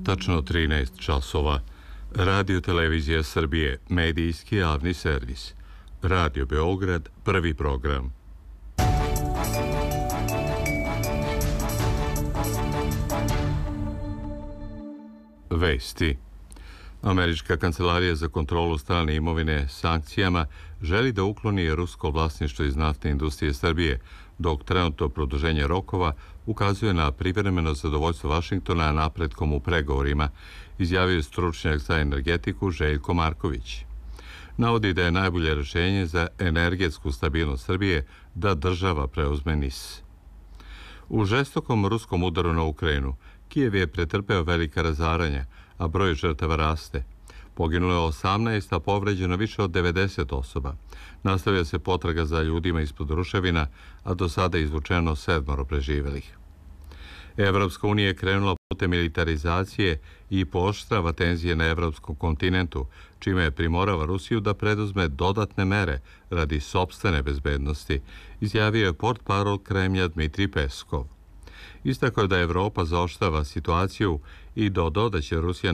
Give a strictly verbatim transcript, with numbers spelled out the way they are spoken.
Tačno trinaest časova. Radio Televizija Srbije, medijski javni servis. Radio Beograd, prvi program. Vesti. Američka kancelarija za kontrolu strane imovine sankcijama želi da ukloni rusko vlasništvo iz naftne industrije Srbije, dok trenutno produženje rokova ukazuje na privremeno zadovoljstvo Vašingtona napretkom u pregovorima, izjavio je stručnjak za energetiku Željko Marković. Navodi da je najbolje rješenje za energetsku stabilnost Srbije da država preuzme N I S. U žestokom ruskom udaru na Ukrajinu, Kijev je pretrpeo velika razaranja, a broj žrtava raste. Poginulo je osamnaest, a povređeno više od devedeset osoba. Nastavlja se potraga za ljudima ispod ruševina, a do sada je izvučeno sedmoro preživelih. Evropska unija je krenula putem militarizacije i pooštrava tenzije na evropskom kontinentu, čime je primorava Rusiju da preduzme dodatne mere radi sopstvene bezbednosti, izjavio je portparol Kremlja Dmitrij Peskov. Istakao je da Evropa zaoštrava situaciju i dodao da će Rusija